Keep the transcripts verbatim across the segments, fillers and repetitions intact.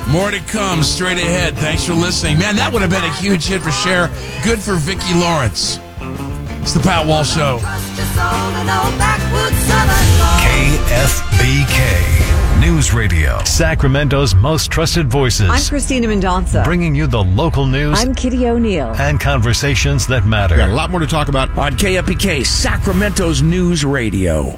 More to come straight ahead. Thanks for listening. Man, that would have been a huge hit for Cher. Good for Vicki Lawrence. It's the Pat Walsh Show. K F B K News Radio. Sacramento's most trusted voices. I'm Christina Mendonça. Bringing you the local news. I'm Kitty O'Neill. And conversations that matter. We got a lot more to talk about on K F B K, Sacramento's News Radio.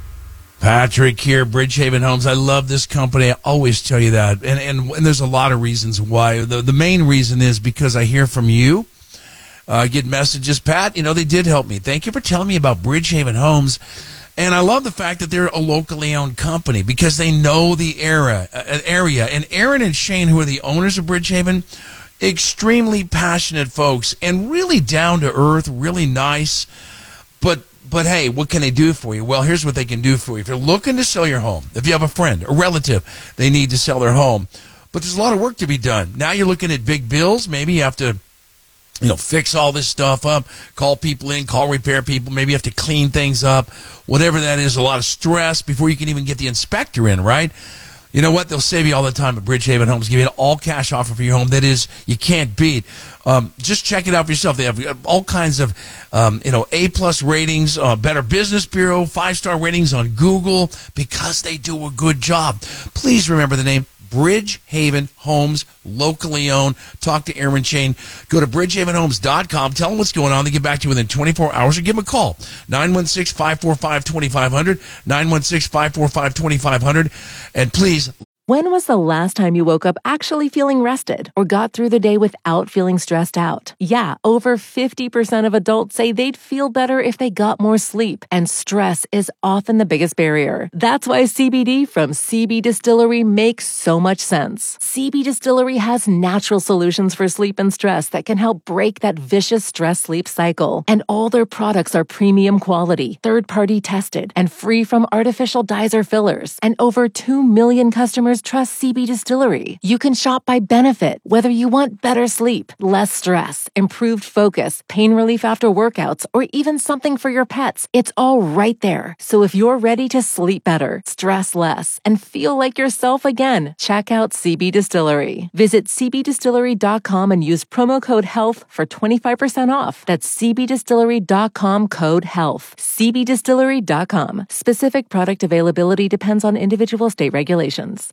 Patrick here, Bridgehaven Homes. I love this company. I always tell you that. And, and, and there's a lot of reasons why. The, the main reason is because I hear from you. I uh, get messages. Pat, you know, they did help me. Thank you for telling me about Bridgehaven Homes. And I love the fact that they're a locally owned company because they know the era, uh, area. And Aaron and Shane, who are the owners of Bridgehaven, extremely passionate folks and really down to earth, really nice. But But hey, what can they do for you? Well, here's what they can do for you. If you're looking to sell your home, if you have a friend, a relative, they need to sell their home. But there's a lot of work to be done. Now you're looking at big bills. Maybe you have to, you know, fix all this stuff up, call people in, call repair people. Maybe you have to clean things up, whatever that is, a lot of stress before you can even get the inspector in, right? You know what? They'll save you all the time at Bridgehaven Homes. Give you an all-cash offer for your home that is you can't beat. Um, just check it out for yourself. They have all kinds of, um, you know, A-plus ratings, uh, Better Business Bureau, five-star ratings on Google because they do a good job. Please remember the name Bridgehaven Homes, locally owned. Talk to Aaron Shane. Go to bridgehaven homes dot com. Tell them what's going on. They get back to you within twenty-four hours or give them a call. nine one six, five four five, two five zero zero. nine one six, five four five, two five zero zero. And please... When was the last time you woke up actually feeling rested or got through the day without feeling stressed out? Yeah, over fifty percent of adults say they'd feel better if they got more sleep, and stress is often the biggest barrier. That's why C B D from C B Distillery makes so much sense. C B Distillery has natural solutions for sleep and stress that can help break that vicious stress-sleep cycle. And all their products are premium quality, third-party tested, and free from artificial dyes or fillers. And over two million customers trust C B Distillery. You can shop by benefit, whether you want better sleep, less stress, improved focus, pain relief after workouts, or even something for your pets. It's all right there. So if you're ready to sleep better, stress less, and feel like yourself again, check out C B Distillery. Visit c b distillery dot com and use promo code HEALTH for twenty-five percent off. That's c b distillery dot com code HEALTH. c b distillery dot com. Specific product availability depends on individual state regulations.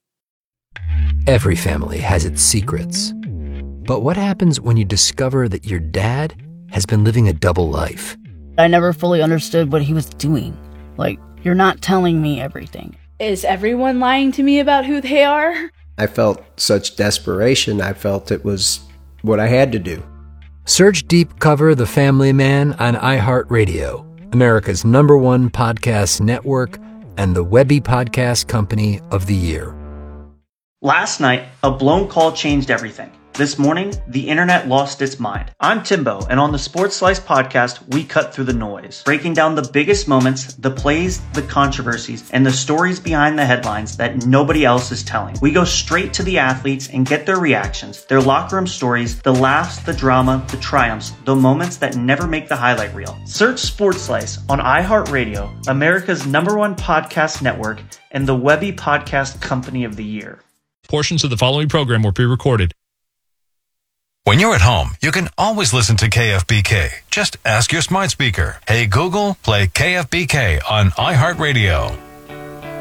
Every family has its secrets. But what happens when you discover that your dad has been living a double life? I never fully understood what he was doing. Like, you're not telling me everything. Is everyone lying to me about who they are? I felt such desperation. I felt it was what I had to do. Search Deep Cover The Family Man on iHeartRadio, America's number one podcast network and the Webby Podcast Company of the Year. Last night, a blown call changed everything. This morning, the internet lost its mind. I'm Timbo, and on the Sports Slice podcast, we cut through the noise, breaking down the biggest moments, the plays, the controversies, and the stories behind the headlines that nobody else is telling. We go straight to the athletes and get their reactions, their locker room stories, the laughs, the drama, the triumphs, the moments that never make the highlight reel. Search Sports Slice on iHeartRadio, America's number one podcast network, and the Webby Podcast Company of the Year. Portions of the following program were pre-recorded. When you're at home, you can always listen to K F B K. Just ask your smart speaker, "Hey Google, play K F B K on iHeartRadio."